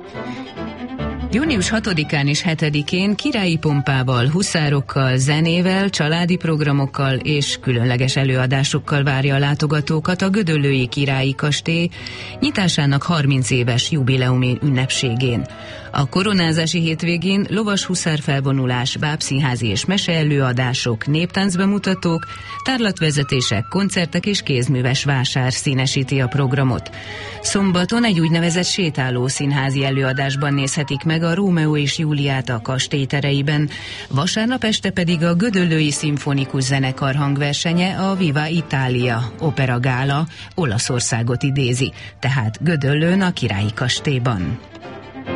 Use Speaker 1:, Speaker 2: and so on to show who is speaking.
Speaker 1: Június 6-án és 7-én királyi pompával, huszárokkal, zenével, családi programokkal és különleges előadásokkal várja a látogatókat a Gödöllői Királyi Kastély nyitásának 30 éves jubileumi ünnepségén. A koronázási hétvégén lovas huszárfelvonulás, bábszínházi és meseelőadások, néptáncbemutatók, tárlatvezetések, koncertek és kézműves vásár színesíti a programot. Szombaton egy úgynevezett sétáló színházi előadásban nézhetik meg a Rómeó és Júliát a kastély tereiben, vasárnap este pedig a Gödöllői Szimfonikus Zenekar hangversenye, a Viva Italia Opera Gála Olaszországot idézi, tehát Gödöllőn a Királyi Kastélyban.